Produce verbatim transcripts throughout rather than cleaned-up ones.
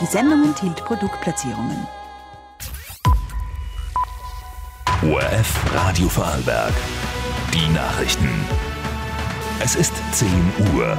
Die Sendung enthielt Produktplatzierungen. O R F Radio Vorarlberg. Die Nachrichten. Es ist zehn Uhr.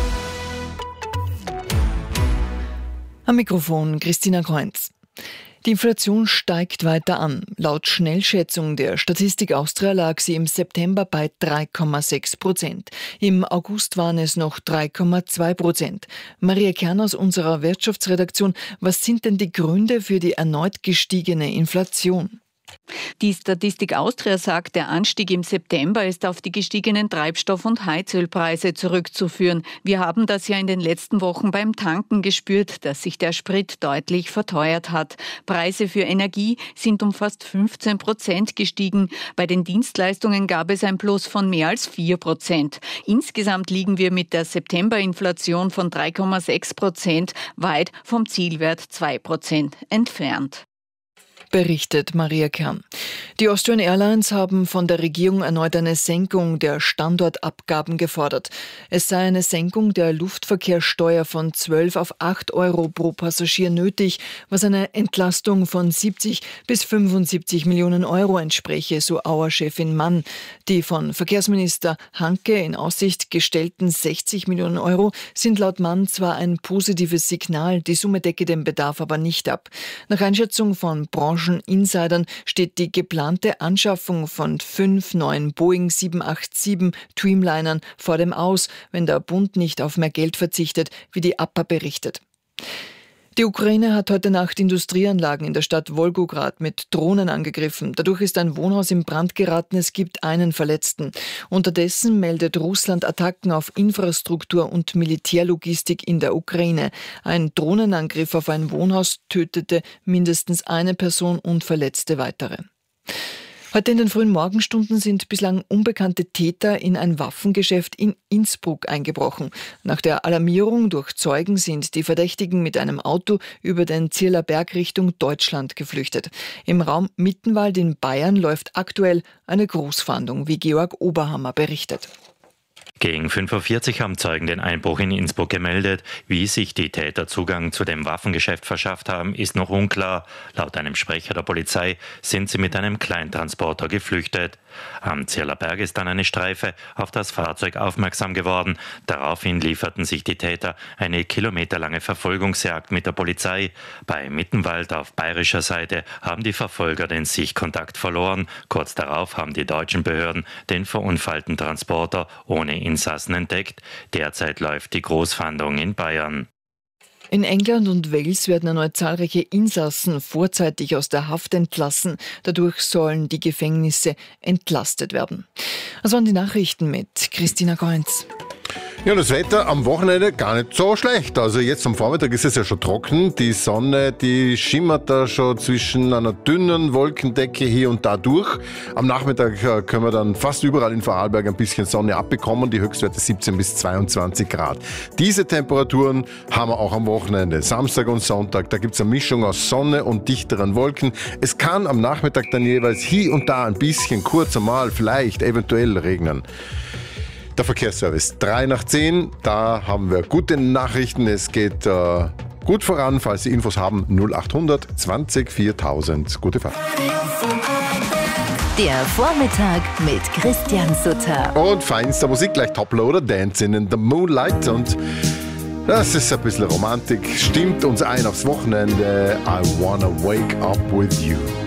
Am Mikrofon Christina Kreunz. Die Inflation steigt weiter an. Laut Schnellschätzung der Statistik Austria lag sie im September bei drei Komma sechs Prozent. Im August waren es noch drei Komma zwei Prozent. Maria Kern aus unserer Wirtschaftsredaktion, was sind denn die Gründe für die erneut gestiegene Inflation? Die Statistik Austria sagt, der Anstieg im September ist auf die gestiegenen Treibstoff- und Heizölpreise zurückzuführen. Wir haben das ja in den letzten Wochen beim Tanken gespürt, dass sich der Sprit deutlich verteuert hat. Preise für Energie sind um fast fünfzehn Prozent gestiegen. Bei den Dienstleistungen gab es ein Plus von mehr als vier Prozent. Insgesamt liegen wir mit der September-Inflation von drei Komma sechs Prozent weit vom Zielwert zwei Prozent entfernt. Berichtet Maria Kern. Die Austrian Airlines haben von der Regierung erneut eine Senkung der Standortabgaben gefordert. Es sei eine Senkung der Luftverkehrssteuer von zwölf auf acht Euro pro Passagier nötig, was eine Entlastung von siebzig bis fünfundsiebzig Millionen Euro entspräche, so Auer-Chefin Mann. Die von Verkehrsminister Hanke in Aussicht gestellten sechzig Millionen Euro sind laut Mann zwar ein positives Signal, die Summe decke den Bedarf aber nicht ab. Nach Einschätzung von Brancheninsidern steht die geplante Anschaffung von fünf neuen Boeing sieben acht sieben Dreamlinern vor dem Aus, wenn der Bund nicht auf mehr Geld verzichtet, wie die A P A berichtet. Die Ukraine hat heute Nacht Industrieanlagen in der Stadt Wolgograd mit Drohnen angegriffen. Dadurch ist ein Wohnhaus in Brand geraten, es gibt einen Verletzten. Unterdessen meldet Russland Attacken auf Infrastruktur und Militärlogistik in der Ukraine. Ein Drohnenangriff auf ein Wohnhaus tötete mindestens eine Person und verletzte weitere. Heute in den frühen Morgenstunden sind bislang unbekannte Täter in ein Waffengeschäft in Innsbruck eingebrochen. Nach der Alarmierung durch Zeugen sind die Verdächtigen mit einem Auto über den Zierler Berg Richtung Deutschland geflüchtet. Im Raum Mittenwald in Bayern läuft aktuell eine Großfahndung, wie Georg Oberhammer berichtet. Gegen fünf Uhr vierzig haben Zeugen den Einbruch in Innsbruck gemeldet. Wie sich die Täter Zugang zu dem Waffengeschäft verschafft haben, ist noch unklar. Laut einem Sprecher der Polizei sind sie mit einem Kleintransporter geflüchtet. Am Zierler Berg ist dann eine Streife auf das Fahrzeug aufmerksam geworden. Daraufhin lieferten sich die Täter eine kilometerlange Verfolgungsjagd mit der Polizei. Bei Mittenwald auf bayerischer Seite haben die Verfolger den Sichtkontakt verloren. Kurz darauf haben die deutschen Behörden den verunfallten Transporter ohne Insassen entdeckt. Derzeit läuft die Großfahndung in Bayern. In England und Wales werden erneut zahlreiche Insassen vorzeitig aus der Haft entlassen. Dadurch sollen die Gefängnisse entlastet werden. Das waren die Nachrichten mit Christina Kreunz. Ja, das Wetter am Wochenende gar nicht so schlecht. Also jetzt am Vormittag ist es ja schon trocken. Die Sonne, die schimmert da schon zwischen einer dünnen Wolkendecke hier und da durch. Am Nachmittag können wir dann fast überall in Vorarlberg ein bisschen Sonne abbekommen. Die Höchstwerte siebzehn bis zweiundzwanzig Grad. Diese Temperaturen haben wir auch am Wochenende. Samstag und Sonntag, da gibt es eine Mischung aus Sonne und dichteren Wolken. Es kann am Nachmittag dann jeweils hier und da ein bisschen kurz einmal vielleicht eventuell regnen. Der Verkehrsservice drei nach zehn, da haben wir gute Nachrichten. Es geht äh, gut voran, falls Sie Infos haben, null achthundert zwanzig viertausend. Gute Fahrt. Der Vormittag mit Christian Sutter. Und feinster Musik, gleich Toploader, Dancing in the Moonlight. Und das ist ein bisschen Romantik, stimmt uns ein aufs Wochenende. I wanna wake up with you.